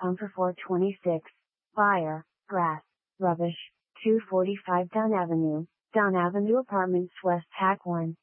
Pump for 426. Fire, grass, rubbish, 245 Down Avenue, Apartments West Hack 1.